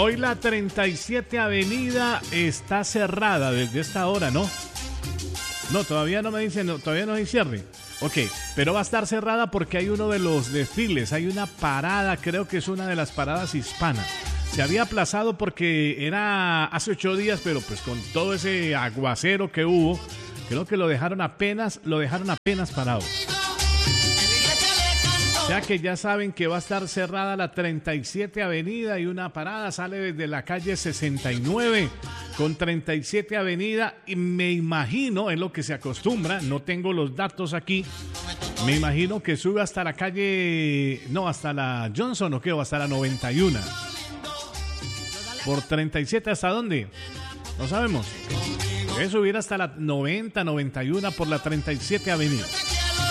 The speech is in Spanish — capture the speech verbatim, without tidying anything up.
Hoy la treinta y siete Avenida está cerrada desde esta hora, ¿no? No, todavía no me dicen, no, todavía no hay cierre. Ok, pero va a estar cerrada porque hay uno de los desfiles, hay una parada, creo que es una de las paradas hispanas. Se había aplazado porque era hace ocho días, pero pues con todo ese aguacero que hubo, creo que lo dejaron apenas, lo dejaron apenas parado. O sea que ya saben que va a estar cerrada la treinta y siete Avenida y una parada sale desde la calle sesenta y nueve con treinta y siete Avenida y me imagino, es lo que se acostumbra, no tengo los datos aquí, me imagino que sube hasta la calle, no, hasta la Johnson o qué, o hasta la noventa y uno. ¿Por treinta y siete hasta dónde? No sabemos. Debe subir hasta la noventa, noventa y uno por la treinta y siete Avenida.